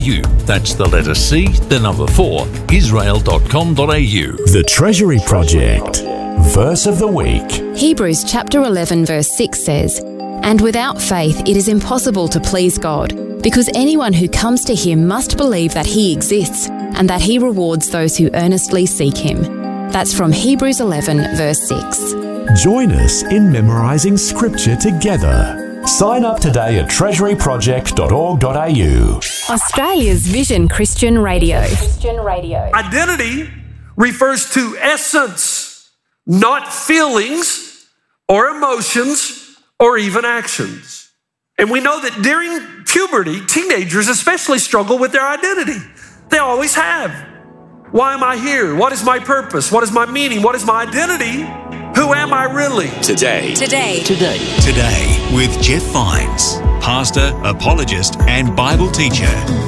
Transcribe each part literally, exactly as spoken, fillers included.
You. That's the letter C, the number four, israel dot com dot a u. The Treasury Project. Verse of the week. Hebrews chapter eleven verse six says, "And without faith it is impossible to please God, because anyone who comes to him must believe that he exists and that he rewards those who earnestly seek him." That's from Hebrews eleven verse six. Join us in memorising scripture together. Sign up today at treasury project dot org dot a u. Australia's Vision Christian Radio. Christian Radio. Identity refers to essence, not feelings or emotions or even actions. And we know that during puberty, teenagers especially struggle with their identity. They always have. Why am I here? What is my purpose? What is my meaning? What is my identity? Who am I really? Today. Today. Today. Today with Jeff Vines, pastor, apologist, and Bible teacher.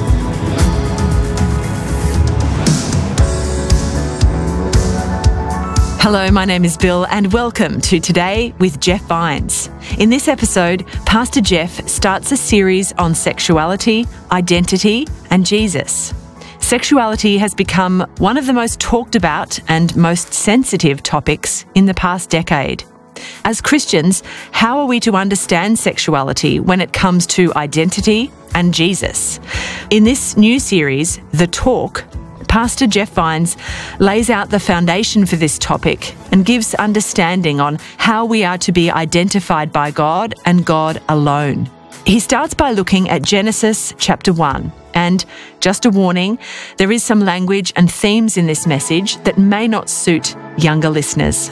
Hello, my name is Bill, and welcome to Today with Jeff Vines. In this episode, Pastor Jeff starts a series on sexuality, identity, and Jesus. Sexuality has become one of the most talked about and most sensitive topics in the past decade. As Christians, how are we to understand sexuality when it comes to identity and Jesus? In this new series, The Talk, Pastor Jeff Vines lays out the foundation for this topic and gives understanding on how we are to be identified by God and God alone. He starts by looking at Genesis chapter one. And just a warning, there is some language and themes in this message that may not suit younger listeners.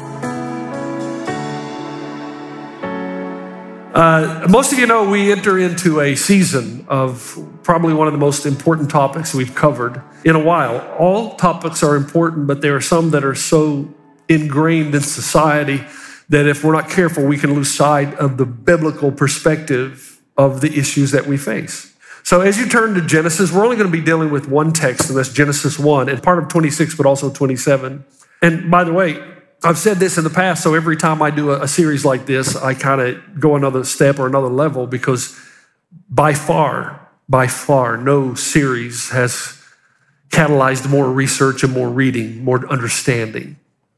Uh, most of you know we enter into a season of probably one of the most important topics we've covered in a while. All topics are important, but there are some that are so ingrained in society that if we're not careful, we can lose sight of the biblical perspective of the issues that we face. So as you turn to Genesis, we're only going to be dealing with one text, and that's Genesis one, and part of twenty-six, but also twenty-seven. And by the way, I've said this in the past, so every time I do a, a series like this, I kind of go another step or another level, because by far, by far, no series has catalyzed more research and more reading, more understanding.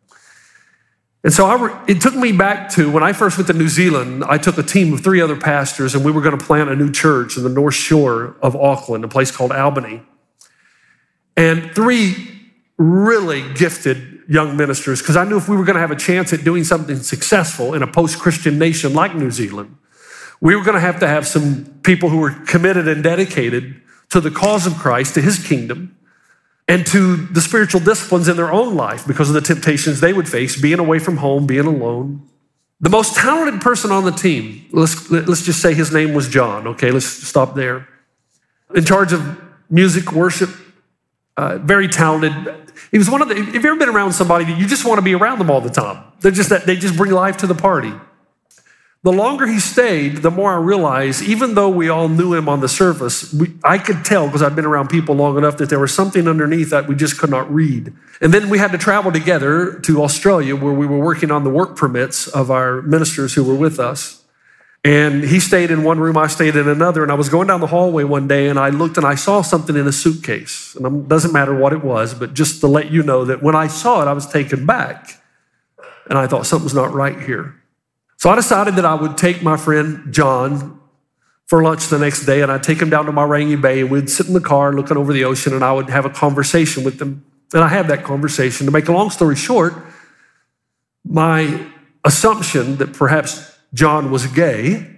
And so I re- it took me back to when I first went to New Zealand. I took a team of three other pastors, and we were going to plant a new church in the North Shore of Auckland, a place called Albany. And three really gifted young ministers, because I knew if we were going to have a chance at doing something successful in a post-Christian nation like New Zealand, we were going to have to have some people who were committed and dedicated to the cause of Christ, to his kingdom, and to the spiritual disciplines in their own life because of the temptations they would face, being away from home, being alone. The most talented person on the team, let's, let's just say his name was John, okay? Let's stop there. In charge of music, worship, uh, very talented. He was one of the, have you ever been around somebody that you just want to be around them all the time? They're just that, they just bring life to the party. The longer he stayed, the more I realized, even though we all knew him on the surface, we, I could tell, because I've been around people long enough, that there was something underneath that we just could not read. And then we had to travel together to Australia, where we were working on the work permits of our ministers who were with us. And he stayed in one room, I stayed in another. And I was going down the hallway one day, and I looked and I saw something in a suitcase. And it doesn't matter what it was, but just to let you know that when I saw it, I was taken back. And I thought, something's not right here. So I decided that I would take my friend John for lunch the next day, and I'd take him down to Mairangi Bay, and we'd sit in the car looking over the ocean, and I would have a conversation with him. And I had that conversation. To make a long story short, my assumption that perhaps John was gay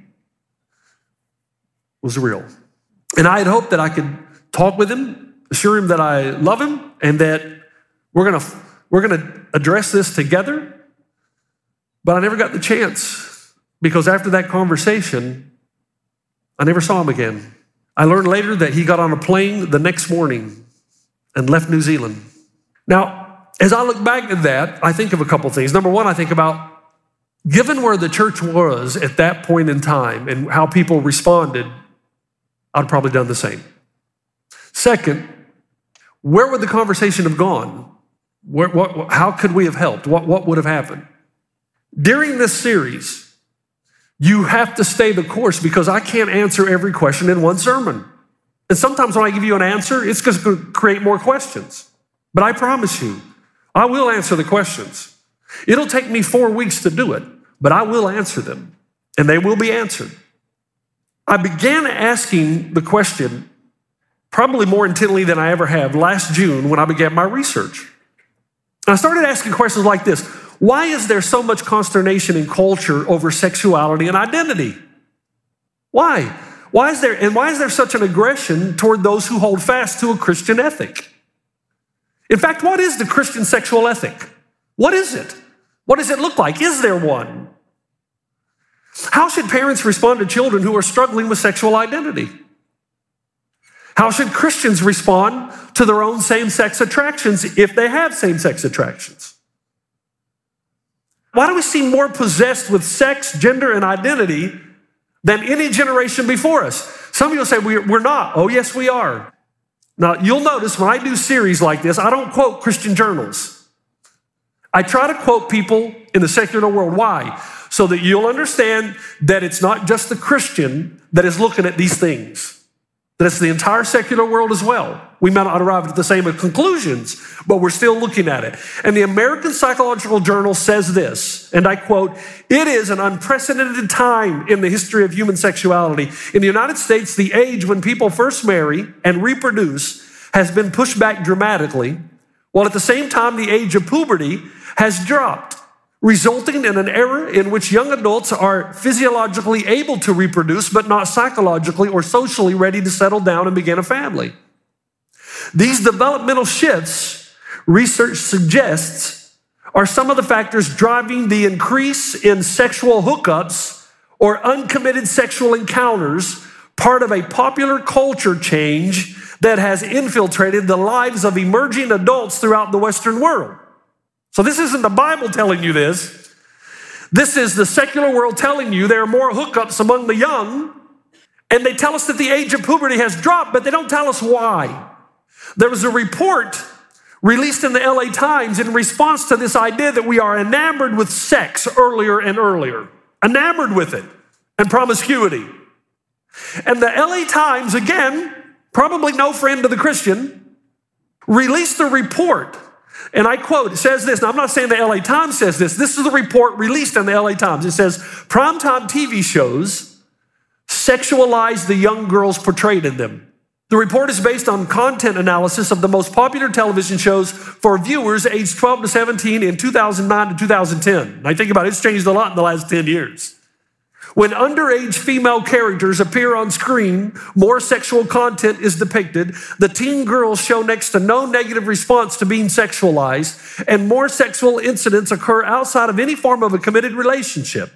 was real. And I had hoped that I could talk with him, assure him that I love him, and that we're gonna, we're gonna address this together. But I never got the chance, because after that conversation, I never saw him again. I learned later that he got on a plane the next morning and left New Zealand. Now, as I look back at that, I think of a couple things. Number one, I think about, given where the church was at that point in time and how people responded, I'd probably done the same. Second, where would the conversation have gone? Where, what, how could we have helped? What, what would have happened? During this series, you have to stay the course, because I can't answer every question in one sermon. And sometimes when I give you an answer, it's going to create more questions. But I promise you, I will answer the questions. It'll take me four weeks to do it, but I will answer them, and they will be answered. I began asking the question probably more intently than I ever have last June when I began my research. And I started asking questions like this. Why is there so much consternation in culture over sexuality and identity? Why? Why is there, and why is there such an aggression toward those who hold fast to a Christian ethic? In fact, what is the Christian sexual ethic? What is it? What does it look like? Is there one? How should parents respond to children who are struggling with sexual identity? How should Christians respond to their own same-sex attractions if they have same-sex attractions? Why do we seem more possessed with sex, gender, and identity than any generation before us? Some of you will say, we're not. Oh, yes, we are. Now, you'll notice when I do series like this, I don't quote Christian journals. I try to quote people in the secular world. Why? So that you'll understand that it's not just the Christian that is looking at these things, that it's the entire secular world as well. We may not arrive at the same conclusions, but we're still looking at it. And the American Psychological Journal says this, and I quote, "It is an unprecedented time in the history of human sexuality. In the United States, the age when people first marry and reproduce has been pushed back dramatically, while at the same time the age of puberty has dropped, resulting in an era in which young adults are physiologically able to reproduce, but not psychologically or socially ready to settle down and begin a family. These developmental shifts, research suggests, are some of the factors driving the increase in sexual hookups or uncommitted sexual encounters, part of a popular culture change that has infiltrated the lives of emerging adults throughout the Western world." So this isn't the Bible telling you this. This is the secular world telling you there are more hookups among the young, and they tell us that the age of puberty has dropped, but they don't tell us why. There was a report released in the L A Times in response to this idea that we are enamored with sex earlier and earlier, enamored with it and promiscuity. And the L A Times, again, probably no friend to the Christian, released a report. And I quote, it says this, now I'm not saying the L A Times says this, this is a report released in the L A Times. It says, primetime T V shows sexualize the young girls portrayed in them. The report is based on content analysis of the most popular television shows for viewers aged twelve to seventeen in two thousand nine to two thousand ten. And I think about it, it's changed a lot in the last ten years. When underage female characters appear on screen, more sexual content is depicted. The teen girls show next to no negative response to being sexualized, and more sexual incidents occur outside of any form of a committed relationship.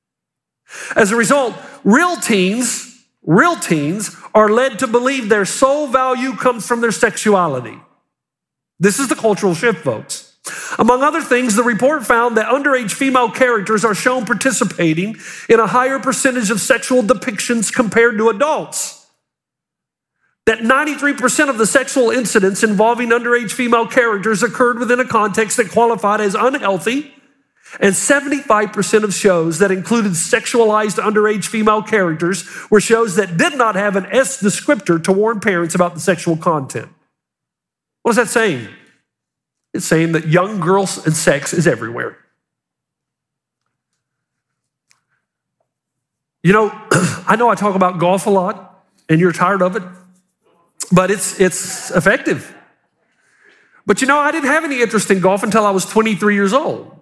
As a result, real teens, real teens are led to believe their sole value comes from their sexuality. This is the cultural shift, folks. Among other things, the report found that underage female characters are shown participating in a higher percentage of sexual depictions compared to adults. That ninety-three percent of the sexual incidents involving underage female characters occurred within a context that qualified as unhealthy, and seventy-five percent of shows that included sexualized underage female characters were shows that did not have an S descriptor to warn parents about the sexual content. What is that saying? It's saying that young girls and sex is everywhere. You know, I know I talk about golf a lot, and you're tired of it, but it's, it's effective. But you know, I didn't have any interest in golf until I was twenty-three years old.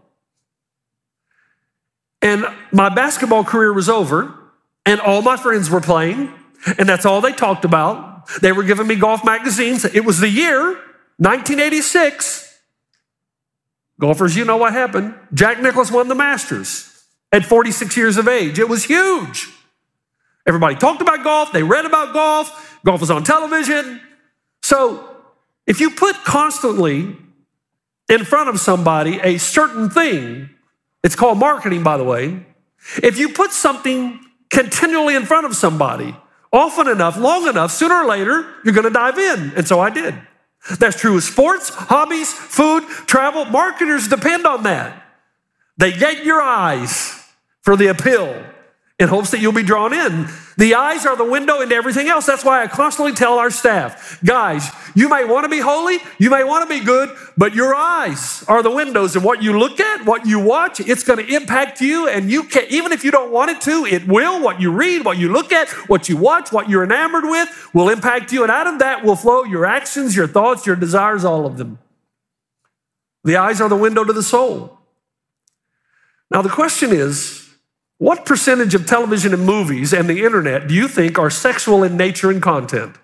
And my basketball career was over, and all my friends were playing, and that's all they talked about. They were giving me golf magazines. It was the year nineteen eighty-six. Golfers, you know what happened. Jack Nicklaus won the Masters at forty-six years of age. It was huge. Everybody talked about golf. They read about golf. Golf was on television. So if you put constantly in front of somebody a certain thing, it's called marketing, by the way. If you put something continually in front of somebody, often enough, long enough, sooner or later, you're going to dive in. And so I did. That's true with sports, hobbies, food, travel. Marketers depend on that. They get your eyes for the appeal in hopes that you'll be drawn in. The eyes are the window into everything else. That's why I constantly tell our staff, guys, you may want to be holy, you may want to be good, but your eyes are the windows, and what you look at, what you watch, it's going to impact you, and you can, even if you don't want it to, it will. What you read, what you look at, what you watch, what you're enamored with will impact you, and out of that will flow your actions, your thoughts, your desires, all of them. The eyes are the window to the soul. Now the question is, what percentage of television and movies and the internet do you think are sexual in nature and content?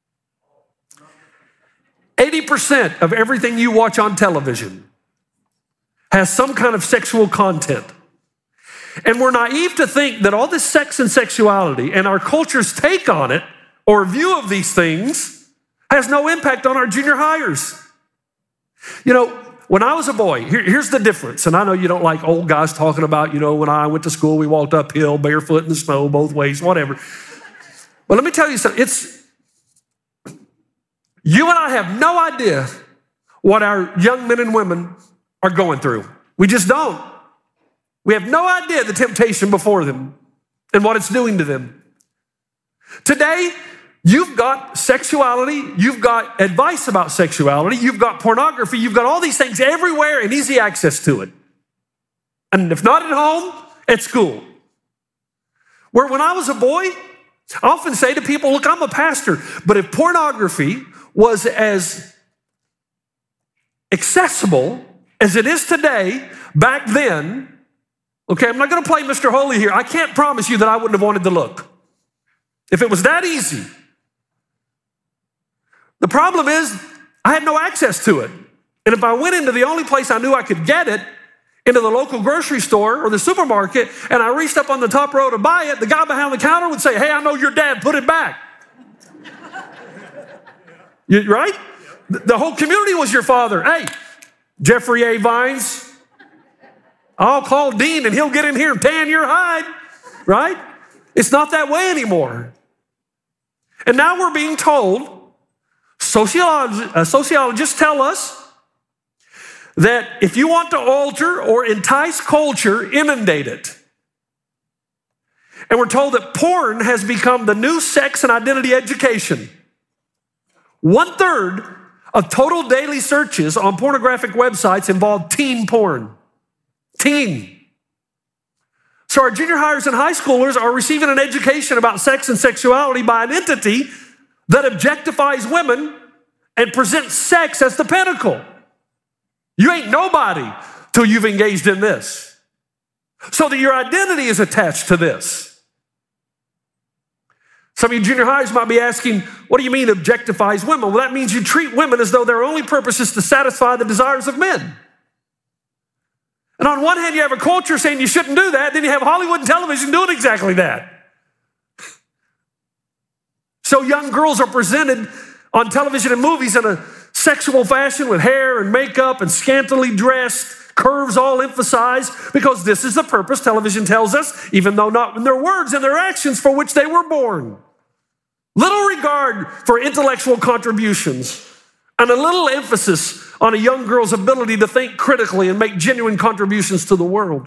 eighty percent of everything you watch on television has some kind of sexual content. And we're naive to think that all this sex and sexuality and our culture's take on it or view of these things has no impact on our junior hires. You know, when I was a boy, here, here's the difference. And I know you don't like old guys talking about, you know, when I went to school, we walked uphill, barefoot in the snow, both ways, whatever. But let me tell you something. It's, you and I have no idea what our young men and women are going through. We just don't. We have no idea the temptation before them and what it's doing to them. Today, you've got sexuality, you've got advice about sexuality, you've got pornography, you've got all these things everywhere and easy access to it. And if not at home, at school. Where when I was a boy, I often say to people, look, I'm a pastor, but if pornography was as accessible as it is today, back then, okay, I'm not going to play Mister Holy here. I can't promise you that I wouldn't have wanted to look. If it was that easy. The problem is I had no access to it. And if I went into the only place I knew I could get it, into the local grocery store or the supermarket, and I reached up on the top row to buy it, the guy behind the counter would say, hey, I know your dad, put it back. You, right? The whole community was your father. Hey, Jeffrey A. Vines, I'll call Dean and he'll get in here and tan your hide, right? It's not that way anymore. And now we're being told, sociolog- uh, sociologists tell us that if you want to alter or entice culture, inundate it. And we're told that porn has become the new sex and identity education. One third of total daily searches on pornographic websites involve teen porn. Teen. So our junior hires and high schoolers are receiving an education about sex and sexuality by an entity that objectifies women and presents sex as the pinnacle. You ain't nobody till you've engaged in this. So that your identity is attached to this. Some of you junior highs might be asking, what do you mean objectifies women? Well, that means you treat women as though their only purpose is to satisfy the desires of men. And on one hand, you have a culture saying you shouldn't do that. Then you have Hollywood and television doing exactly that. So young girls are presented on television and movies in a sexual fashion with hair and makeup and scantily dressed, curves all emphasized, because this is the purpose, television tells us, even though not in their words and their actions for which they were born. Little regard for intellectual contributions and a little emphasis on a young girl's ability to think critically and make genuine contributions to the world.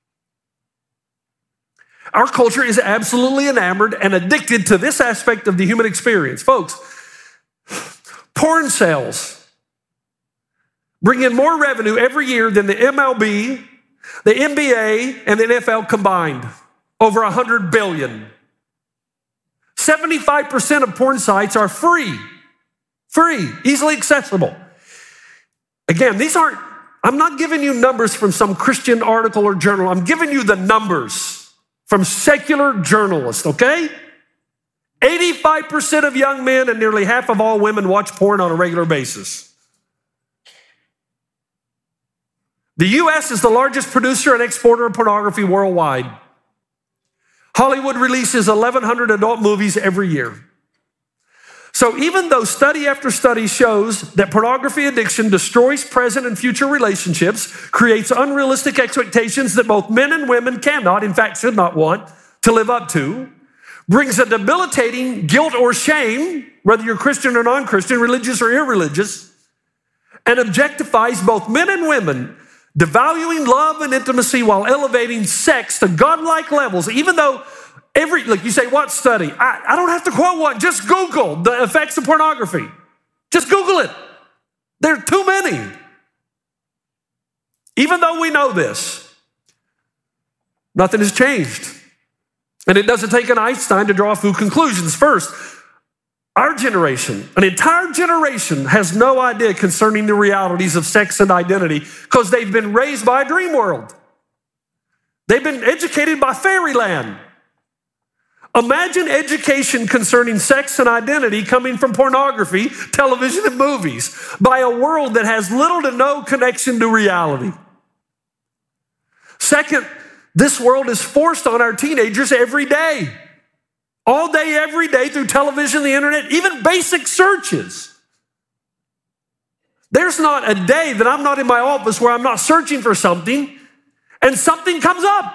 Our culture is absolutely enamored and addicted to this aspect of the human experience. Folks, porn sales bring in more revenue every year than the M L B, the N B A, and the N F L combined. Over one hundred billion dollars. seventy-five percent of porn sites are free. Free, easily accessible. Again, these aren't, I'm not giving you numbers from some Christian article or journal. I'm giving you the numbers from secular journalists, okay? eighty-five percent of young men and nearly half of all women watch porn on a regular basis. The U S is the largest producer and exporter of pornography worldwide. Hollywood releases eleven hundred adult movies every year. So even though study after study shows that pornography addiction destroys present and future relationships, creates unrealistic expectations that both men and women cannot, in fact should not want, to live up to, brings a debilitating guilt or shame, whether you're Christian or non-Christian, religious or irreligious, and objectifies both men and women, devaluing love and intimacy while elevating sex to godlike levels, even though Every, look, you say, what study? I, I don't have to quote one. Just Google the effects of pornography. Just Google it. There are too many. Even though we know this, nothing has changed. And it doesn't take an Einstein to draw a few conclusions. First, our generation, an entire generation, has no idea concerning the realities of sex and identity because they've been raised by a dream world. They've been educated by fairyland. Imagine education concerning sex and identity coming from pornography, television, and movies by a world that has little to no connection to reality. Second, this world is forced on our teenagers every day. All day, every day, through television, the internet, even basic searches. There's not a day that I'm not in my office where I'm not searching for something and something comes up.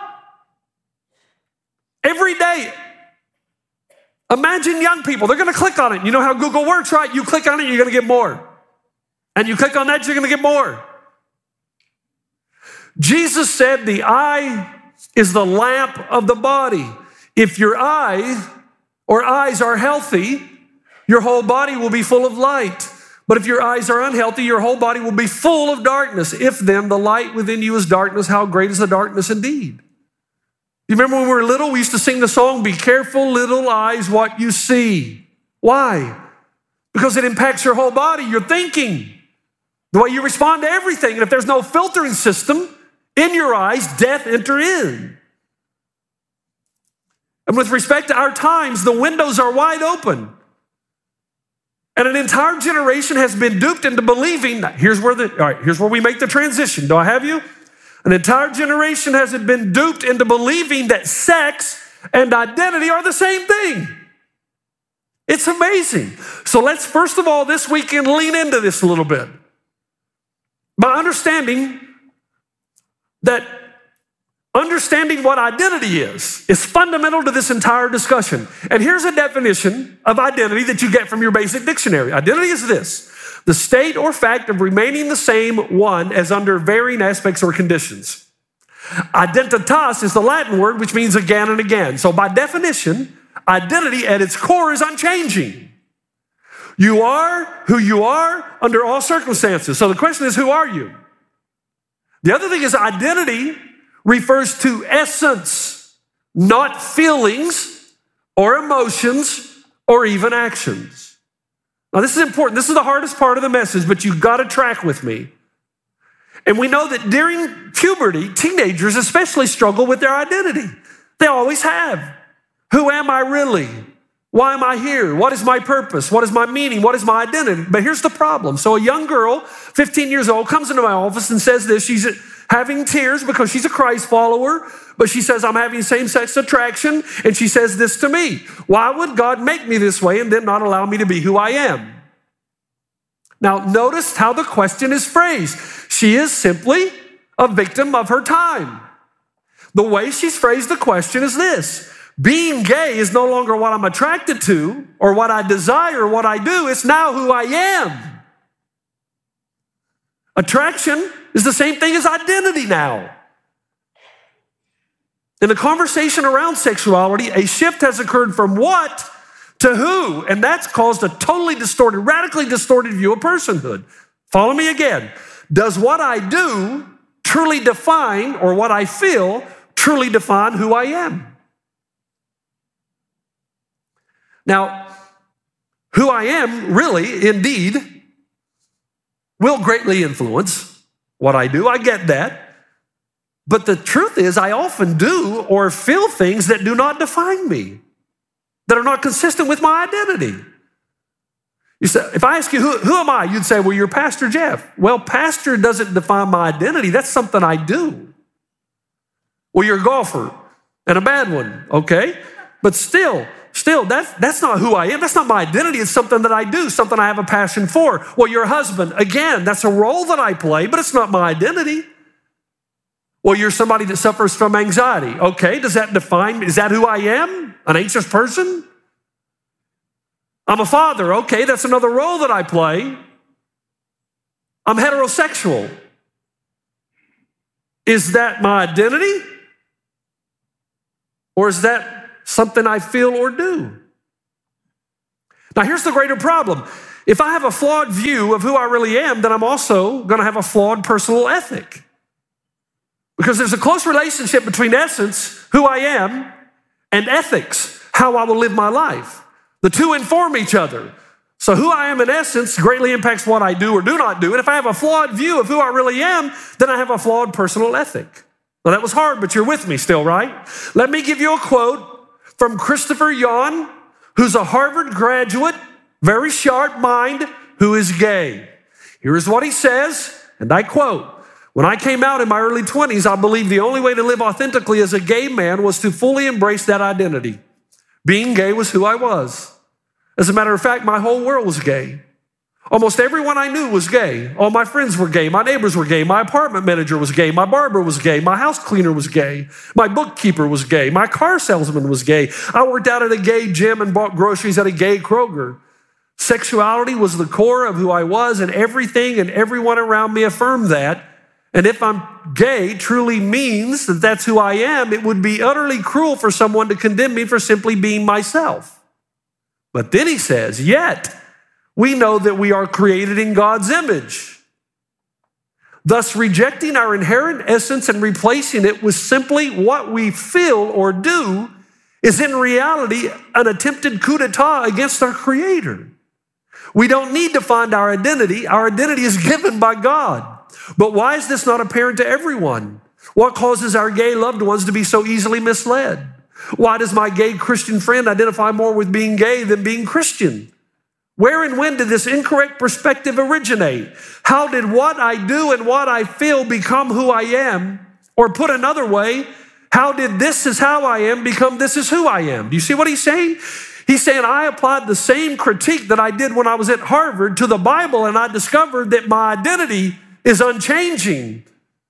Every day. Imagine young people, they're going to click on it. You know how Google works, right? You click on it, you're going to get more. And you click on that, you're going to get more. Jesus said the eye is the lamp of the body. If your eye or eyes are healthy, your whole body will be full of light. But if your eyes are unhealthy, your whole body will be full of darkness. If then the light within you is darkness, how great is the darkness indeed? You remember when we were little, we used to sing the song, "Be careful, little eyes, what you see." Why? Because it impacts your whole body, your thinking, the way you respond to everything. And if there's no filtering system in your eyes, death enter in. And with respect to our times, the windows are wide open. And an entire generation has been duped into believing that, here's where the, all right, here's where we make the transition. Do I have you? An entire generation has been duped into believing that sex and identity are the same thing. It's amazing. So let's first of all this weekend lean into this a little bit. By understanding that understanding what identity is is fundamental to this entire discussion. And here's a definition of identity that you get from your basic dictionary. Identity is this: the state or fact of remaining the same one as under varying aspects or conditions. Identitas is the Latin word which means again and again. So by definition, identity at its core is unchanging. You are who you are under all circumstances. So the question is, who are you? The other thing is identity refers to essence, not feelings or emotions or even actions. Now, this is important. This is the hardest part of the message, but you've got to track with me. And we know that during puberty, teenagers especially struggle with their identity. They always have. Who am I really? Why am I here? What is my purpose? What is my meaning? What is my identity? But here's the problem. So a young girl, fifteen years old, comes into my office and says this. She's having tears because she's a Christ follower, but she says, I'm having same-sex attraction, and she says this to me: why would God make me this way and then not allow me to be who I am? Now, notice how the question is phrased. She is simply a victim of her time. The way she's phrased the question is this: being gay is no longer what I'm attracted to or what I desire or what I do. It's now who I am. Attraction is the same thing as identity now. In the conversation around sexuality, a shift has occurred from what to who, and that's caused a totally distorted, radically distorted view of personhood. Follow me again. Does what I do truly define, or what I feel truly define who I am? Now, who I am really, indeed, will greatly influence what I do. I get that. But the truth is, I often do or feel things that do not define me, that are not consistent with my identity. You say, if I ask you, who, who am I? You'd say, well, you're Pastor Jeff. Well, pastor doesn't define my identity. That's something I do. Well, you're a golfer, and a bad one, okay? But still, still, that's, that's not who I am. That's not my identity. It's something that I do, something I have a passion for. Well, you're a husband. Again, that's a role that I play, but it's not my identity. Well, you're somebody that suffers from anxiety. Okay, does that define me? Is that who I am? An anxious person? I'm a father. Okay, that's another role that I play. I'm heterosexual. Is that my identity? Or is that something I feel or do. Now, here's the greater problem. If I have a flawed view of who I really am, then I'm also going to have a flawed personal ethic. Because there's a close relationship between essence, who I am, and ethics, how I will live my life. The two inform each other. So who I am in essence greatly impacts what I do or do not do. And if I have a flawed view of who I really am, then I have a flawed personal ethic. Well, that was hard, but you're with me still, right? Let me give you a quote from Christopher Yuan, who's a Harvard graduate, very sharp mind, who is gay. Here's what he says, and I quote, "When I came out in my early twenties, I believed the only way to live authentically as a gay man was to fully embrace that identity. Being gay was who I was. As a matter of fact, my whole world was gay. Almost everyone I knew was gay. All my friends were gay. My neighbors were gay. My apartment manager was gay. My barber was gay. My house cleaner was gay. My bookkeeper was gay. My car salesman was gay. I worked out at a gay gym and bought groceries at a gay Kroger. Sexuality was the core of who I was, and everything and everyone around me affirmed that. And if I'm gay truly means that that's who I am, it would be utterly cruel for someone to condemn me for simply being myself." But then he says, "Yet we know that we are created in God's image. Thus, rejecting our inherent essence and replacing it with simply what we feel or do is in reality an attempted coup d'etat against our Creator. We don't need to find our identity. Our identity is given by God. But why is this not apparent to everyone? What causes our gay loved ones to be so easily misled? Why does my gay Christian friend identify more with being gay than being Christian? Where and when did this incorrect perspective originate? How did what I do and what I feel become who I am? Or put another way, how did this is how I am become this is who I am?" Do you see what he's saying? He's saying, I applied the same critique that I did when I was at Harvard to the Bible, and I discovered that my identity is unchanging.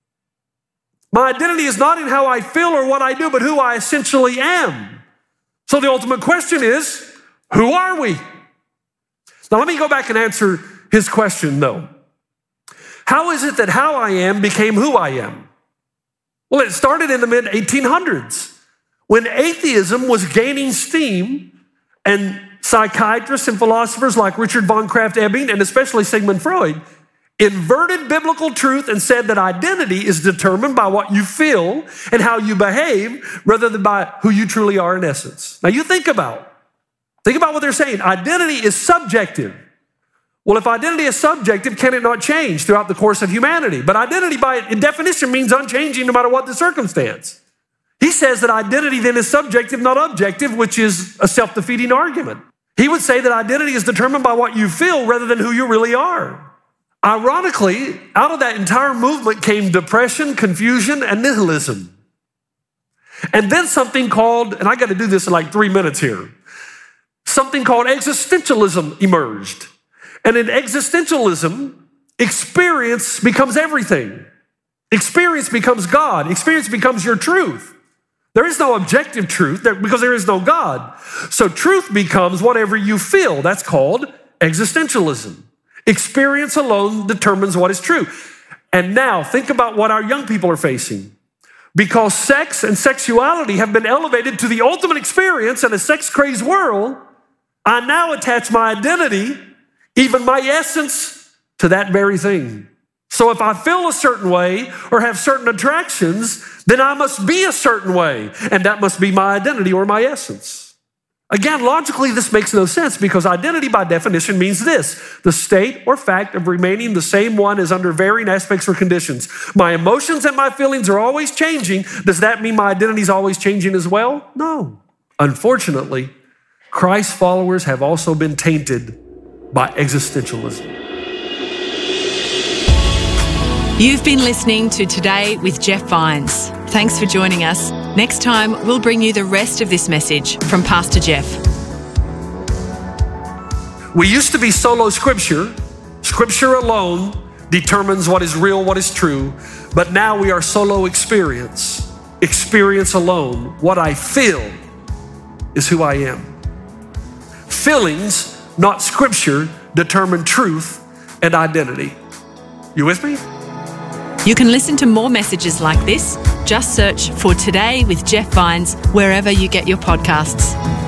My identity is not in how I feel or what I do, but who I essentially am. So the ultimate question is, who are we? Now let me go back and answer his question though. How is it that how I am became who I am? Well, it started in the mid eighteen hundreds when atheism was gaining steam, and psychiatrists and philosophers like Richard von Krafft-Ebing and especially Sigmund Freud inverted biblical truth and said that identity is determined by what you feel and how you behave rather than by who you truly are in essence. Now you think about, think about what they're saying. Identity is subjective. Well, if identity is subjective, can it not change throughout the course of humanity? But identity by definition means unchanging no matter what the circumstance. He says that identity then is subjective, not objective, which is a self-defeating argument. He would say that identity is determined by what you feel rather than who you really are. Ironically, out of that entire movement came depression, confusion, and nihilism. And then something called, and I got to do this in like three minutes here, something called existentialism emerged. And in existentialism, experience becomes everything. Experience becomes God. Experience becomes your truth. There is no objective truth because there is no God. So truth becomes whatever you feel. That's called existentialism. Experience alone determines what is true. And now think about what our young people are facing. Because sex and sexuality have been elevated to the ultimate experience in a sex-crazed world, I now attach my identity, even my essence, to that very thing. So if I feel a certain way or have certain attractions, then I must be a certain way, and that must be my identity or my essence. Again, logically, this makes no sense because identity by definition means this: the state or fact of remaining the same one as under varying aspects or conditions. My emotions and my feelings are always changing. Does that mean my identity is always changing as well? No. Unfortunately, Christ's followers have also been tainted by existentialism. You've been listening to Today with Jeff Vines. Thanks for joining us. Next time, we'll bring you the rest of this message from Pastor Jeff. We used to be solo scripture. Scripture alone determines what is real, what is true. But now we are solo experience. Experience alone. What I feel is who I am. Feelings, not scripture, determine truth and identity. You with me? You can listen to more messages like this. Just search for Today with Jeff Vines wherever you get your podcasts.